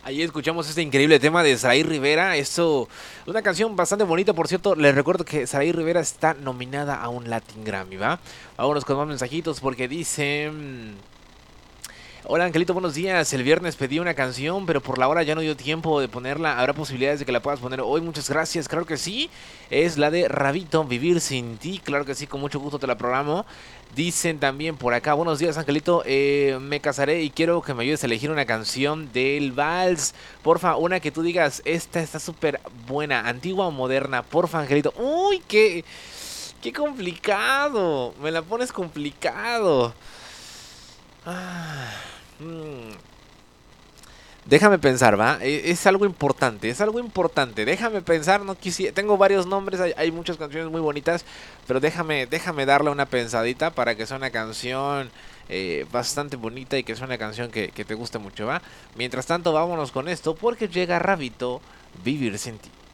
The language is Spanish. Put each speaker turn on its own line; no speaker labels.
Ahí escuchamos este increíble tema de Saraí Rivera. Esto, una canción bastante bonita, por cierto. Les recuerdo que Saraí Rivera está nominada a un Latin Grammy, ¿va? Vámonos con más mensajitos porque dice... Hola Angelito, buenos días. El viernes pedí una canción, pero por la hora ya no dio tiempo de ponerla. ¿Habrá posibilidades de que la puedas poner hoy? Muchas gracias. Claro que sí. Es la de Rabito, Vivir sin ti. Claro que sí, con mucho gusto te la programo. Dicen también por acá, buenos días Angelito, me casaré y quiero que me ayudes a elegir una canción del vals. Porfa, una que tú digas, esta está súper buena, antigua o moderna. Porfa Angelito. Uy, qué complicado. Me la pones complicado. Ah, mm. Déjame pensar, ¿va? Es algo importante, es algo importante. Déjame pensar, no quisiera... Tengo varios nombres, hay muchas canciones muy bonitas, pero déjame darle una pensadita para que sea una canción bastante bonita y que sea una canción que te guste mucho, ¿va? Mientras tanto, vámonos con esto porque llega Rabito, Vivir sin ti.